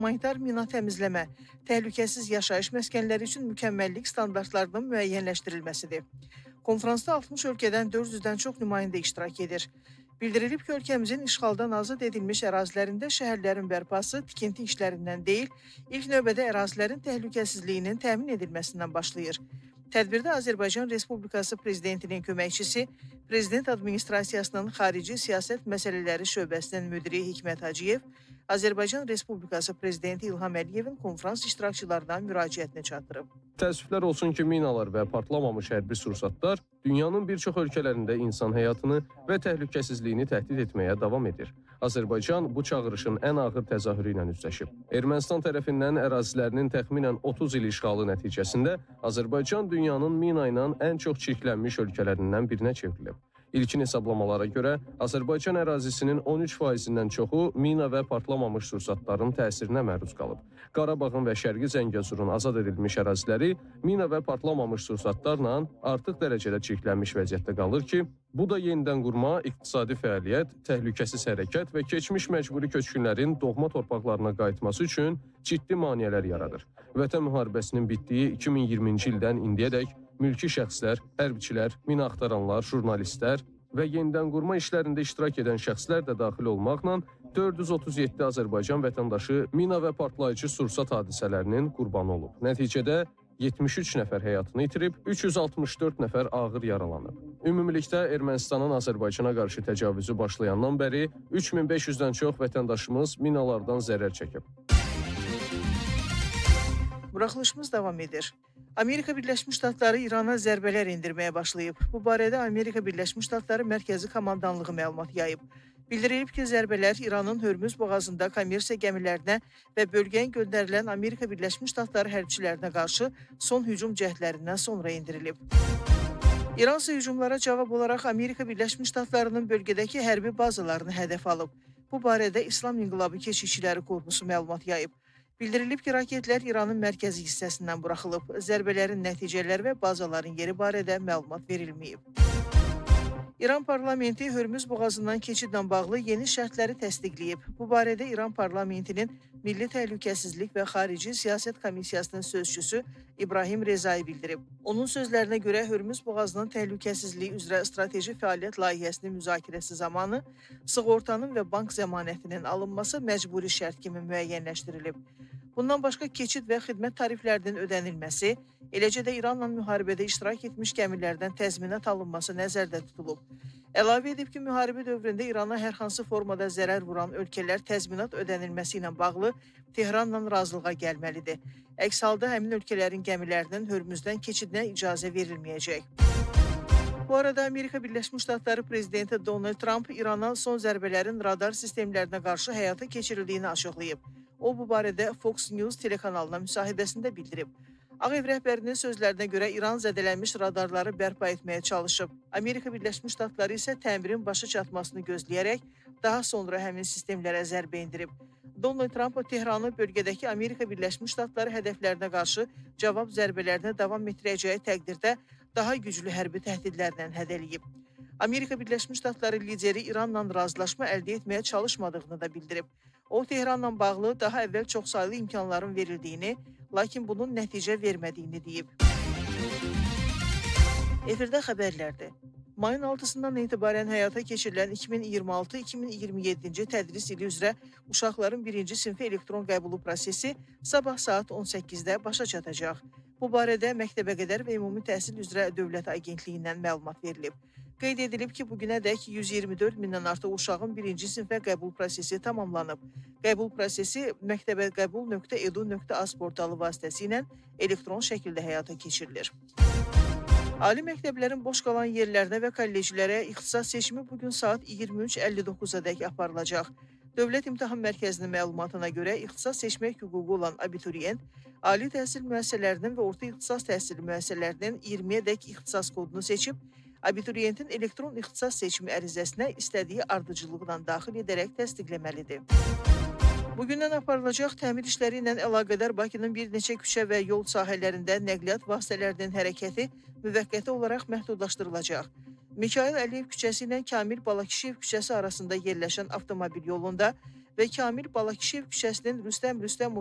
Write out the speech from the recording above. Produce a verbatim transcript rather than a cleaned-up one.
Humanitar mina təmizləmə, təhlükəsiz yaşayış məskənləri üçün mükəmməllik standartlarının müəyyənləşdirilməsidir. Konferansda altmış ölkədən dörd yüzdən çox nümayəndə iştirak edir. Bildirilib ki, ölkəmizin işğaldan azad edilmiş ərazilərində şəhərlərin bərpası tikinti işlərindən deyil, ilk növbədə ərazilərin təhlükəsizliyinin təmin edilməsindən başlayır. Tədbirdə Azərbaycan Respublikası Prezidentinin köməkçisi, Prezident Administrasiyasının Xarici Siyasət Məsələləri Şöbəsinin müdiri Hikmət Hacıyev, Azərbaycan Respublikası Prezidenti İlham Əliyevin konferans iştirakçılarına müraciətini çatdırıb. Təəssüflər olsun ki, minalar və partlamamış hərbi sursatlar dünyanın bir çox ölkələrində insan həyatını və təhlükəsizliyini təhdid etməyə davam edir. Azərbaycan bu çağırışın ən ağır təzahürü ilə üzləşib. Ermənistan tərəfindən ərazilərinin təxminən otuz il işğalı nəticəsində Azərbaycan dünyanın mina ilə ən çox çirklənmiş ölkələrindən birinə çevrilib. İlkin hesablamalara görə Azərbaycan ərazisinin on üç faizindən çoxu mina və partlamamış sursatların təsirinə məruz qalıb. Qarabağın və Şərqi Zəngəzurun azad edilmiş əraziləri mina və partlamamış sursatlarla artıq dərəcədə çirklənmiş vəziyyətdə qalır ki, bu da yenidən qurma, iqtisadi fəaliyyət, təhlükəsiz hərəkət və keçmiş məcburi köçkünlərin doğma torpaqlarına qayıtması üçün ciddi maneələr yaradır. Vətən müharibəsinin bitdiyi iki min iyirminci ildən indiyədək mülki şəxslər, hərbiçilər, mina axtaranlar, jurnalistlər və yenidən qurma işlərində iştirak edən şəxslər də daxil olmaqla dörd yüz otuz yeddi Azərbaycan vətəndaşı mina və partlayıcı sursat hadisələrinin qurbanı olub. Nəticədə yetmiş üç nəfər həyatını itirib, üç yüz altmış dörd nəfər ağır yaralanıb. Ümumilikdə Ermənistanın Azərbaycana qarşı təcavüzü başlayandan bəri üç min beş yüzdən çox vətəndaşımız minalardan zərər çəkib. Buraxılışımız davam edir. Amerika Birləşmiş Ştatları İrana zərbələr endirməyə başlayıb. Bu barədə Amerika Birləşmiş Ştatları Mərkəzi Komandanlığı məlumat yayıb. Bildirilib ki, zərbələr İranın Hörmüz boğazında kommersiya gəmilərinə və bölgəyə göndərilən Amerika Birləşmiş Ştatları hərbçilərinə qarşı son hücum cəhdlərindən sonra endirilib. İran isə hücumlara cavab olaraq Amerika Birləşmiş Ştatlarının bölgədəki hərbi bazalarını hədəf alıb. Bu barədə İslam İnqilabı Keşikçiləri Korpusu məlumat yayıb. Bildirilib ki, raketlər İranın mərkəzi hissəsindən buraxılıb. Zərbələrin nəticələri və bazaların yeri barədə məlumat verilməyib. İran parlamenti Hörmüz boğazından keçidlə bağlı yeni şərtləri təsdiqləyib. Bu barədə İran parlamentinin Milli Təhlükəsizlik və Xarici Siyasət Komissiyasının sözçüsü İbrahim Rezai bildirib. Onun sözlərinə görə Hörmüz boğazının təhlükəsizliyi üzrə strateji fəaliyyət layihəsinin müzakirəsi zamanı sığortanın və bank zəmanətinin alınması məcburi şərt kimi müəyyənləşdirilib. Bundan başqa keçid və xidmət tariflərinin ödənilməsi, eləcə də İranla müharibədə iştirak etmiş gəmilərdən təzminat alınması nəzərdə tutulub. Əlavə edib ki, müharibə dövründə İrana hər hansı formada zərər vuran ölkələr təzminat ödənilməsi ilə bağlı Tehranla razılığa gəlməlidir. Əks halda həmin ölkələrin gəmilərinin Hörmüzdən keçidinə icazə verilməyəcək. Bu arada Amerika Birləşmiş Ştatları Prezidenti Donald Trump İrana son zərbələrin radar sistemlərinə qarşı həyata keçirildiyini açıqlayıb. O, bu barədə Fox News telekanalına müsahibəsində bildirib. Ağ Ev rəhbərinin sözlərinə görə İran zədələnmiş radarları bərpa etməyə çalışıb. Amerika Birləşmiş Ştatları isə təmirin başa çatmasını gözləyərək daha sonra həmin sistemlərə zərbə endirib. Donald Trump Tehranı bölgədəki Amerika Birləşmiş Ştatları hədəflərinə qarşı cavab zərbələrinə davam etdirəcəyi təqdirdə daha güclü hərbi təhdidlərlə hədələyib. Amerika Birləşmiş Ştatları lideri İranla razılaşma əldə etməyə çalışmadığını da bildirib. O, Tehranla bağlı daha əvvəl çoxsaylı imkanların verildiyini, lakin bunun nəticə vermədiyini deyib. Efirdə xəbərlərdir. Mayın altısından etibarən həyata keçirilən iki min iyirmi altı iki min iyirmi yeddinci tədris ili üzrə uşaqların birinci sinfi elektron qəbulu prosesi sabah saat on səkkizdə başa çatacaq. Bu barədə Məktəbəqədər və Ümumi Təhsil üzrə Dövlət Agentliyindən məlumat verilib. Qeyd edilib ki, bugünədək yüz iyirmi dörd mindən artıq uşağın birinci sinfə qəbul prosesi tamamlanıb. Qəbul prosesi məktəbəqəbul nöqtə edu nöqtə az portalı vasitəsilə elektron şəkildə həyata keçirilir. Ali məktəblərin boş qalan yerlərinə və kolleclərə ixtisas seçimi bugün saat iyirmi üç əlli doqquza dək aparılacaq. Dövlət İmtahan Mərkəzinin məlumatına görə ixtisas seçmək hüququ olan abituriyent ali təhsil müəssisələrinin və orta ixtisas təhsil müəssisələrinin iyirmiyə dək ixtisas kodunu seçib, abituriyentin elektron ixtisas seçimi ərizəsinə istədiyi ardıcılıqla daxil edərək təsdiqləməlidir. Bugündən aparılacaq təmir işləri ilə əlaqədar Bakının bir neçə küçə və yol sahələrində nəqliyyat vasitələrinin hərəkəti müvəqqəti olaraq məhdudlaşdırılacaq. Mikayıl Əliyev küçəsi ilə Kamil Balakişiyev küçəsi arasında yerləşən avtomobil yolunda və Kamil Balakişiyev küçəsinin Rüstəm Rüstəmov